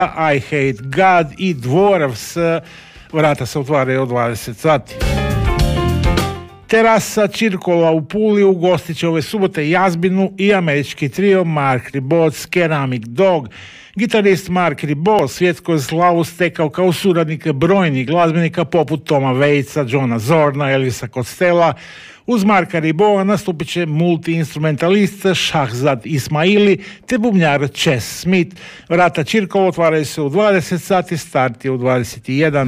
I Hate God i Dvoravs. Vrata se otvaraju od 20 sati. Terasa Čirkola u Puli ugostit će ove subote jazbinu i američki trio Mark Ribot, Ceramic Dog. Gitarist Mark Ribot svjetsku slavu stekao kao suradnik brojnih glazbenika poput Toma Waitsa, Johna Zorna, Elvisa Costello. Uz Marka Ribota nastupit će multi-instrumentalist Shahzad Ismaili te bubnjar Chess Smith. Vrata Čirkola otvaraju se u 20 sati, start je u 21.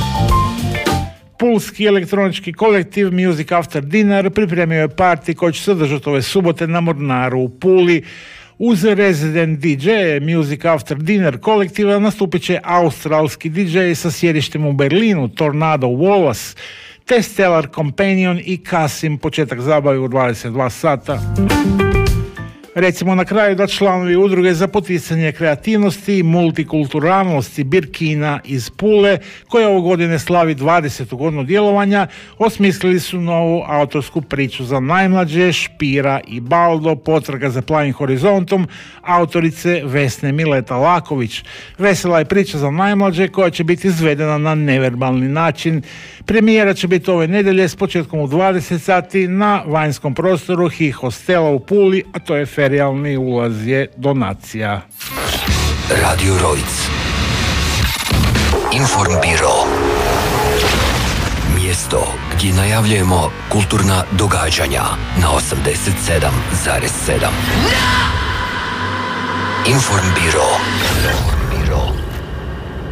Pulski elektronički kolektiv Music After Dinner pripremio je party koji će se održati ove subote na Mornaru u Puli. Uz Resident DJ Music After Dinner kolektiva nastupit će australski DJ sa sjedištem u Berlinu, Tornado Wallace, te Stellar Companion i Kasim. Početak zabave u 22 sata. Recimo na kraju da članovi udruge za poticanje kreativnosti i multikulturalnosti Birkina iz Pule, koja ovo godine slavi 20. godinu djelovanja, osmislili su novu autorsku priču za najmlađe Špira i Baldo, potraga za plavim horizontom, autorice Vesne Mileta Laković. Vesela je priča za najmlađe koja će biti izvedena na neverbalni način. Premijera će biti ove nedjelje s početkom u 20 sati na vanjskom prostoru Hi Hostela u Puli, a to je ferijalni ulaz je donacija. Radio Rojc. Informbiro. Mjesto gdje najavljujemo kulturna događanja na 87,7. Informbiro.